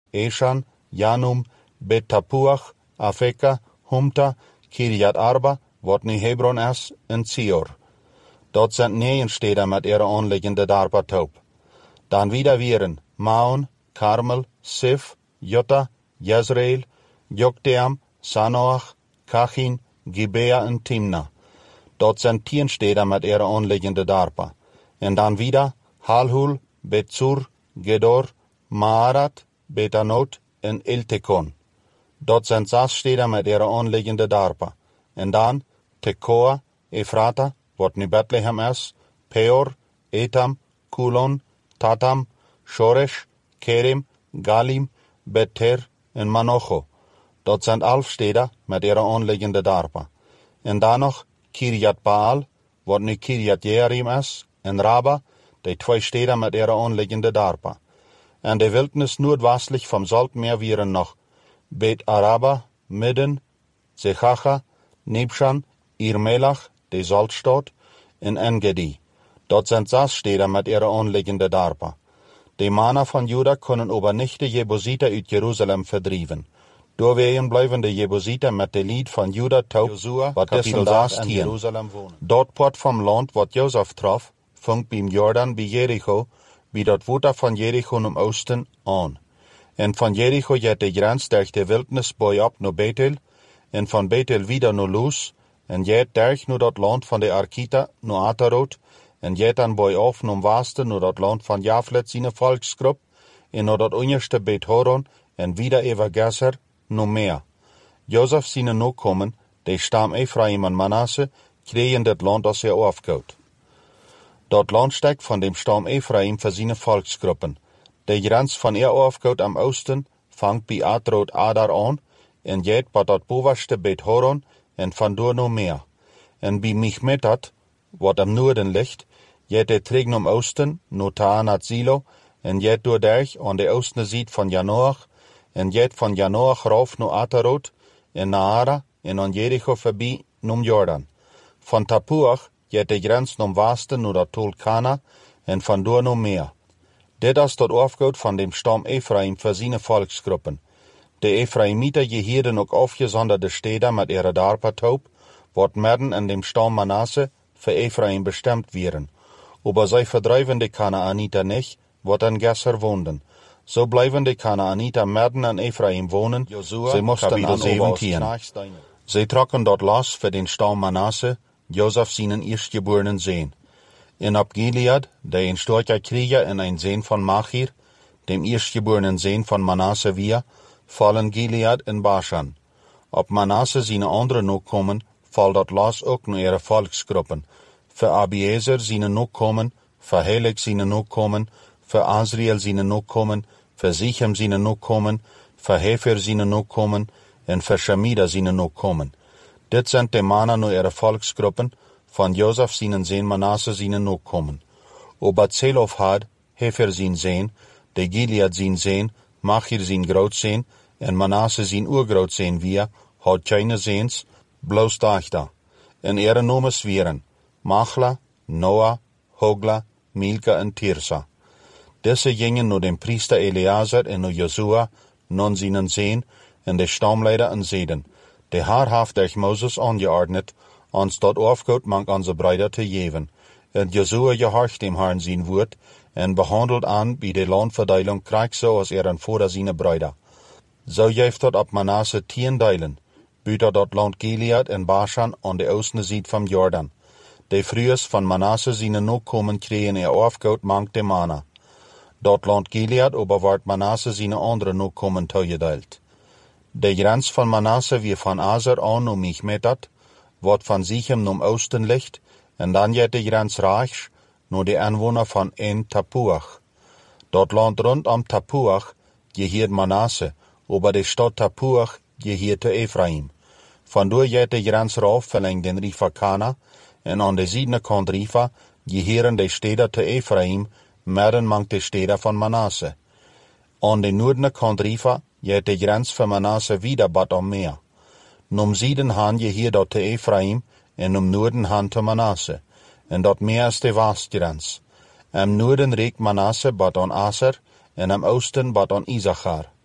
Eshan, Janum, Bet Tapuach, Afeka, Humta, Kirjat Arba, wat nu Hebron is, en Zior. Dort sind 9 steden met ihre aanliggende darpa taub. Dan wieder wären Maon, Karmel, Sif, Jutta, Jezreel, Jokdeam, Sanoach, Kachin, Gibea en Timna. Dort sind 10 steden met ihre aanliggende darpa. En dan wieder Halhul, Betzur, Gedor, Maarat, Betanot en Iltekon. Dort sind 6 steden met ihre aanliggende darpa. En dan Tekoa, Ephrata, wat nu Bethlehem is, Peor, Etam, Kulon, Tatam, Shoresh, Kerim, Galim, Beter en Manocho. Dort sind 11 steden met ihre aanliggende darpa. En dan nog Kirjat Baal, wat nu Kirjat Jearim is, en Raba, die 2 steden met ihre aanliggende darpa. En de wildnis noordwestlich vom Saltmeer wären noch Bet Araba, Midden, Zechacha, Nebshan, Irmelach, de Saltstadt, en Engedi. Dort sind 6 steden met ihre aanliggende darpa. De Männer von Juda können aber nicht die Jebusiter uit Jerusalem verdrieven. Doorwegen blijven de Jebusiter met de lied van Juda taub, wat dessen daas in Jerusalem wonen. Dort port vom Land, wat Josef traf, funkt beim Jordan bij Jericho, bij dat water van Jericho im Osten aan. En van Jericho jet de grens durch de wildnis boy op naar Bethel, en van Bethel wieder naar Luz, en jet durch naar dat land van de Arkita, naar Atarot, en jet dan boy af naar Westen, naar dat land van Jaflet zijn volksgroep, en naar dat onderste Beth-Horon, en wieder over Gesser, naar Meer. Josef zijn nakomen, de stam Ephraim en Manasse, kregen dat land als afgoot. Dat land steckt von dem Stamm Ephraim für seine Volksgruppen. De grens van afgoot am Osten fangt bij Atrot Adar an, en jet bij dat bovenste Beth-Horon, en van door naar Meer. En bij Michmetat, wat am Noorden ligt, jet de tregen am Osten, naar Taanat Silo, en jet doordurch aan de oostende zijde van Janoach, en jet van Janoach rauf naar Atarot, en Naara, en aan Jericho voorbij naar Jordan. Van Tapuach jet de grens naar Westen naar dat Tol Kana, en van door naar Meer. Dit is dat afgoot van dem Stamm Ephraim für seine Volksgruppen. De Ephraimiter gehierden ook afgezonderde steden met ihre darpa taub, wat midden in dem Stamm Manasse für Ephraim bestimmt wären. Aber zij verdrijven de Kanaaniter nicht, wat in Gesser woonden. So blijven de Kanaaniter midden in Ephraim wohnen, sie moesten an 17. Sie trokken dort los für den Stamm Manasse, Josef seinen erstgeborenen Sohn. In ab Gilead, der ein starker Krieger in ein Sohn von Machir, dem erstgeborenen Sohn von Manasse wir, fallen Gilead in Baschan. Ob Manasse seine anderen Nachkommen, fall dort los auch nur ihre Volksgruppen. Für Abiezer seine Nachkommen, für Helek seine Nachkommen, für Asriel seine Nachkommen, für Sichem seine Nachkommen, für Hefer seine Nachkommen, und für Shamida seine Nachkommen. Dit sind die Männer nur ihre Volksgruppen, von Josef seinen Sohn Manasse seinen Nachkommen. Aber Zelof had, Hefer sein Sohn, de Gilead sein Sohn, Machir sein Grootsohn, en Manasse sein Urgrootsohn wir, had keine Sohns, bloß Dachter. En ihre Namen wären Machla, Noah, Hogla, Milka en Tirsa. Diese gingen nur dem Priester Eleazar en nur Josua, non seinen Sohn, en de Stammleider en Zeden. De haar heeft durch Moses angeordnet, ons dat afgoot mank onze Brüder te geven. En Josua gehorcht dem Herrn zijn woord, en behandelt aan bij de landverdeling krijg zo als een Vater zijn Brüder. Zo geeft dat op Manasse 10 deilen, buiten dat land Gilead en Baschan aan de oostende zijde van Jordan. De vrouwers van Manasse zijn nakomen kregen afgoot mank de Mana. Dat land Gilead aber wordt Manasse zijn andere nakomen toegedeeld. De grens van Manasse wie van Aser aan naar Michmetat, wat van Sichem naar Osten ligt, en dan jet de grens rechts naar de aanwoner van En Tapuach. Dat land rondom Tapuach gehiert Manasse, aber de stad Tapuach gehierte Ephraim. Vandoor jet de grens rauf verlengt den Rifa Kana, en aan de zijdene kant Rifa gehieren de steden te Ephraim, midden mank de steden van Manasse. Aan de noordene kant Rifa jet de grens van Manasse wieder bad am Meer. Num Süden han je hier dat te Ephraim, en num Norden han te Manasse, en dat Meer is de westgrens. Am Norden reikt Manasse bad an Aser, en am Osten bad an Issachar.